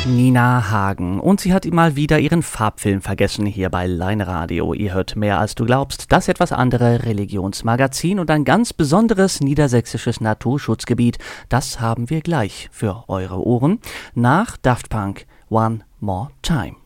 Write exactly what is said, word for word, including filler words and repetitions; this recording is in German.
Nina Hagen. Und sie hat mal wieder ihren Farbfilm vergessen hier bei Line Radio. Ihr hört mehr als du glaubst. Das etwas andere Religionsmagazin und ein ganz besonderes niedersächsisches Naturschutzgebiet. Das haben wir gleich für eure Ohren nach Daft Punk One More Time.